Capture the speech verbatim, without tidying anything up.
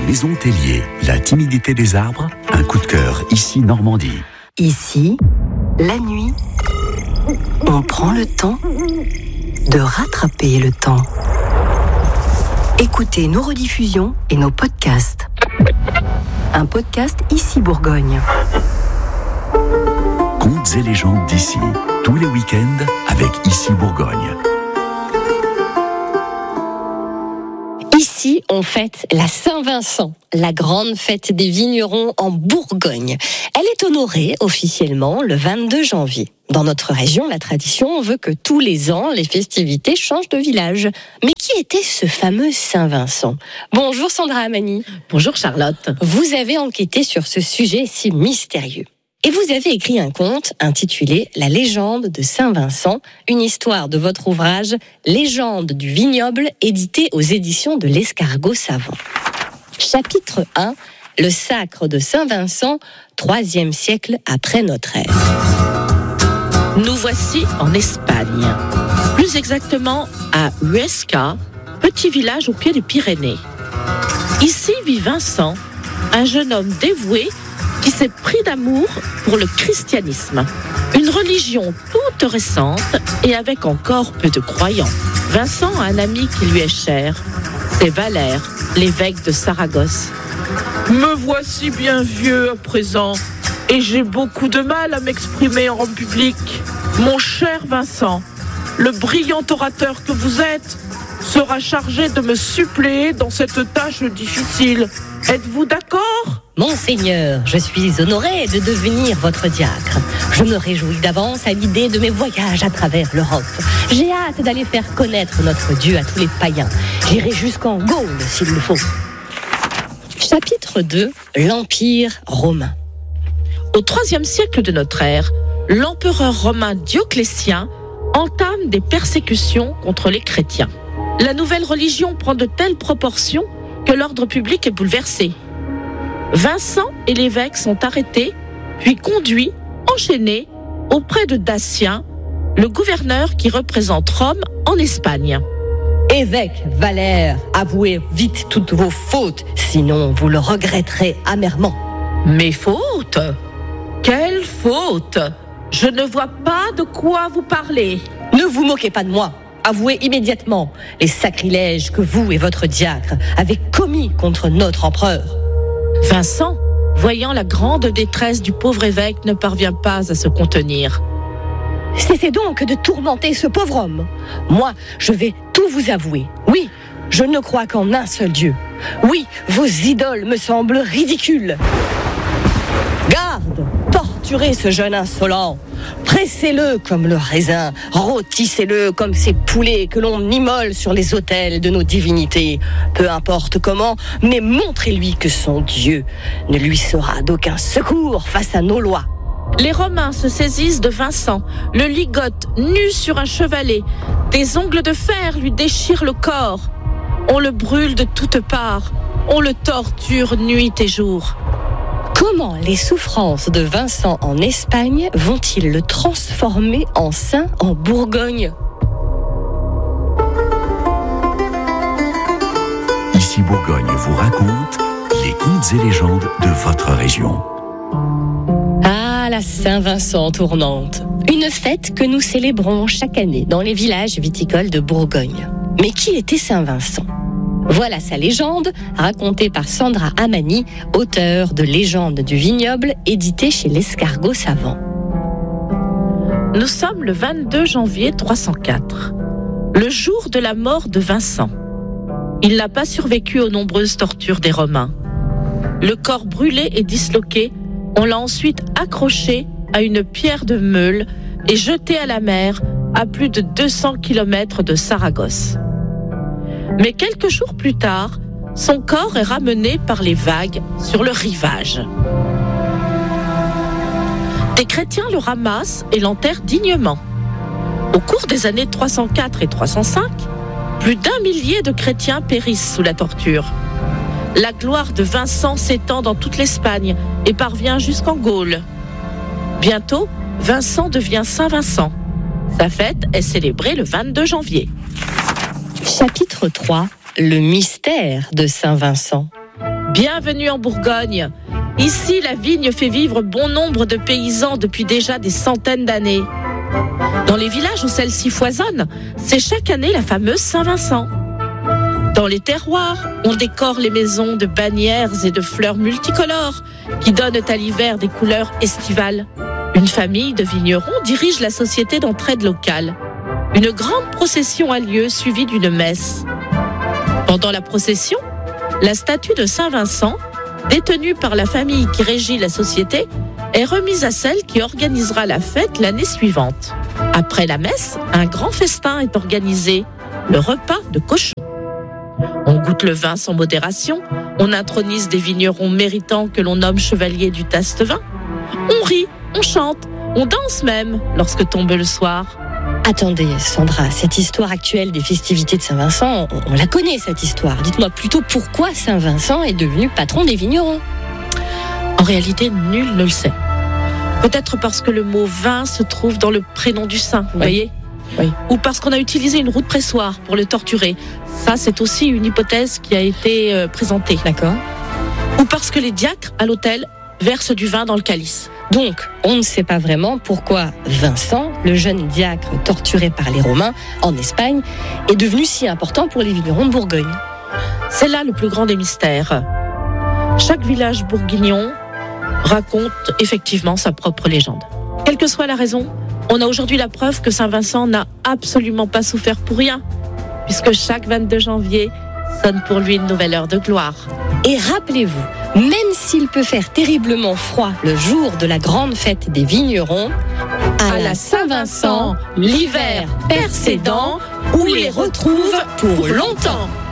Maison Tellier, la timidité des arbres, un coup de cœur ici Normandie. Ici, la nuit, on prend le temps de rattraper le temps. Écoutez nos rediffusions et nos podcasts. Un podcast Ici Bourgogne. Contes et légendes d'ici, tous les week-ends avec Ici Bourgogne. Ici, on fête la Saint-Vincent, la grande fête des vignerons en Bourgogne. Elle est honorée officiellement le vingt-deux janvier. Dans notre région, la tradition veut que tous les ans, les festivités changent de village. Mais qui était ce fameux Saint-Vincent ? Bonjour Sandra Amani. Bonjour Charlotte. Vous avez enquêté sur ce sujet si mystérieux. Et vous avez écrit un conte intitulé « La légende de Saint-Vincent », une histoire de votre ouvrage « Légende du vignoble » édité aux éditions de l'Escargot Savant. Chapitre un, le sacre de Saint-Vincent, troisième siècle après notre ère. Nous voici en Espagne, plus exactement à Huesca, petit village au pied des Pyrénées. Ici vit Vincent, un jeune homme dévoué qui s'est pris d'amour pour le christianisme, une religion toute récente et avec encore peu de croyants. Vincent a un ami qui lui est cher, c'est Valère, l'évêque de Saragosse. Me voici bien vieux à présent, et j'ai beaucoup de mal à m'exprimer en public. Mon cher Vincent, le brillant orateur que vous êtes sera chargé de me suppléer dans cette tâche difficile. Êtes-vous d'accord ? Monseigneur, je suis honoré de devenir votre diacre. Je me réjouis d'avance à l'idée de mes voyages à travers l'Europe. J'ai hâte d'aller faire connaître notre Dieu à tous les païens. J'irai jusqu'en Gaule s'il le faut. Chapitre deux, l'Empire romain. Au troisième siècle de notre ère, l'empereur romain Dioclétien entame des persécutions contre les chrétiens. La nouvelle religion prend de telles proportions que l'ordre public est bouleversé. Vincent et l'évêque sont arrêtés, puis conduits, enchaînés, auprès de Datien, le gouverneur qui représente Rome en Espagne. Évêque Valère, avouez vite toutes vos fautes, sinon vous le regretterez amèrement. Mes fautes ? Quelles fautes ? Je ne vois pas de quoi vous parlez. Ne vous moquez pas de moi. Avouez immédiatement les sacrilèges que vous et votre diacre avez commis contre notre empereur. Vincent, voyant la grande détresse du pauvre évêque, ne parvient pas à se contenir. Cessez donc de tourmenter ce pauvre homme. Moi, je vais tout vous avouer. Oui, je ne crois qu'en un seul Dieu. Oui, vos idoles me semblent ridicules. Garde, torturez ce jeune insolent. Pressez-le comme le raisin, rôtissez-le comme ces poulets que l'on immole sur les autels de nos divinités. Peu importe comment, mais montrez-lui que son Dieu ne lui sera d'aucun secours face à nos lois. Les Romains se saisissent de Vincent, le ligotent nu sur un chevalet. Des ongles de fer lui déchirent le corps. On le brûle de toutes parts, on le torture nuit et jour. Comment les souffrances de Vincent en Espagne vont-ils le transformer en saint en Bourgogne ? Ici Bourgogne vous raconte les contes et légendes de votre région. Ah, la Saint-Vincent tournante. Une fête que nous célébrons chaque année dans les villages viticoles de Bourgogne. Mais qui était Saint-Vincent ? Voilà sa légende, racontée par Sandra Amani, auteure de Légende du vignoble, édité chez l'Escargot Savant. Nous sommes le vingt-deux janvier trois cent quatre, le jour de la mort de Vincent. Il n'a pas survécu aux nombreuses tortures des Romains. Le corps brûlé et disloqué, on l'a ensuite accroché à une pierre de meule et jeté à la mer à plus de deux cents kilomètres de Saragosse. Mais quelques jours plus tard, son corps est ramené par les vagues sur le rivage. Des chrétiens le ramassent et l'enterrent dignement. Au cours des années trois cent quatre et trois cent cinq, plus d'un millier de chrétiens périssent sous la torture. La gloire de Vincent s'étend dans toute l'Espagne et parvient jusqu'en Gaule. Bientôt, Vincent devient Saint-Vincent. Sa fête est célébrée le vingt-deux janvier. Chapitre trois, le mystère de Saint-Vincent. Bienvenue en Bourgogne. Ici, la vigne fait vivre bon nombre de paysans depuis déjà des centaines d'années. Dans les villages où celle-ci foisonne, c'est chaque année la fameuse Saint-Vincent. Dans les terroirs, on décore les maisons de bannières et de fleurs multicolores qui donnent à l'hiver des couleurs estivales. Une famille de vignerons dirige la société d'entraide locale. Une grande procession a lieu suivie d'une messe. Pendant la procession, la statue de Saint-Vincent, détenue par la famille qui régit la société, est remise à celle qui organisera la fête l'année suivante. Après la messe, un grand festin est organisé, le repas de cochon. On goûte le vin sans modération, on intronise des vignerons méritants que l'on nomme chevaliers du taste-vin. On rit, on chante, on danse même lorsque tombe le soir. Attendez, Sandra, cette histoire actuelle des festivités de Saint-Vincent, on, on la connaît cette histoire. Dites-moi plutôt pourquoi Saint-Vincent est devenu patron des vignerons. En réalité, nul ne le sait. Peut-être parce que le mot vin se trouve dans le prénom du saint, vous oui. voyez oui. Ou parce qu'on a utilisé une roue de pressoir pour le torturer. Ça, c'est aussi une hypothèse qui a été euh, présentée. D'accord. Ou parce que les diacres, à l'autel, versent du vin dans le calice. Donc, on ne sait pas vraiment pourquoi Vincent, le jeune diacre torturé par les Romains en Espagne, est devenu si important pour les vignerons de Bourgogne. C'est là le plus grand des mystères. Chaque village bourguignon raconte effectivement sa propre légende. Quelle que soit la raison, on a aujourd'hui la preuve que Saint-Vincent n'a absolument pas souffert pour rien, puisque chaque vingt-deux janvier sonne pour lui une nouvelle heure de gloire. Et rappelez-vous, même s'il peut faire terriblement froid le jour de la grande fête des vignerons, à, à la Saint-Vincent, l'hiver perce ses dents, on les retrouve pour longtemps.